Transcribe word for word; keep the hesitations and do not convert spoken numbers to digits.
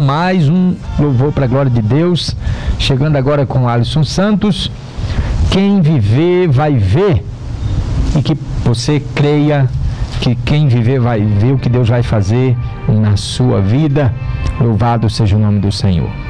mais um louvor para a glória de Deus. Chegando agora com Alisson Santos. Quem viver vai ver. E que você creia que quem viver vai ver o que Deus vai fazer na sua vida. Louvado seja o nome do Senhor.